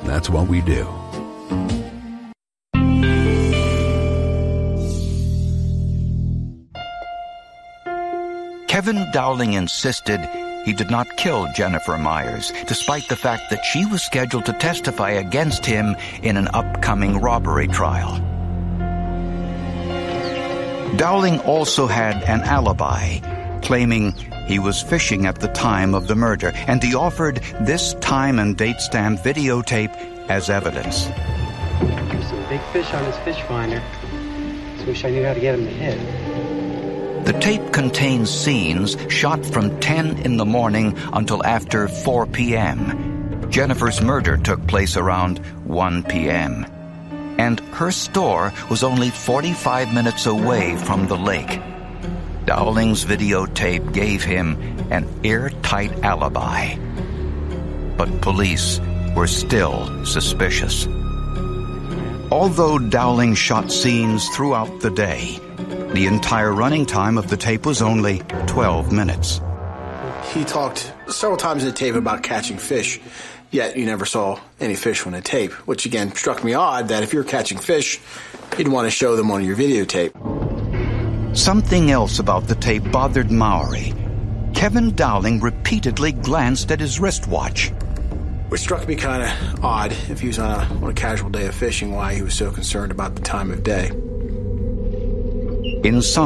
that's what we do. Kevin Dowling insisted he did not kill Jennifer Myers, despite the fact that she was scheduled to testify against him in an upcoming robbery trial. Dowling also had an alibi, claiming he was fishing at the time of the murder, and he offered this time and date stamp videotape as evidence. There's some big fish on his fish finder. Just wish I knew how to get him to hit. The tape contains scenes shot from 10 in the morning until after 4 p.m. Jennifer's murder took place around 1 p.m. And her store was only 45 minutes away from the lake. Dowling's videotape gave him an airtight alibi. But police were still suspicious. Although Dowling shot scenes throughout the day, the entire running time of the tape was only 12 minutes. He talked several times in the tape about catching fish, yet you never saw any fish on the tape, which again struck me odd that if you're catching fish, you'd want to show them on your videotape. Something else about the tape bothered Mowry. Kevin Dowling repeatedly glanced at his wristwatch. Which struck me kind of odd, if he was on a casual day of fishing, why he was so concerned about the time of day. In some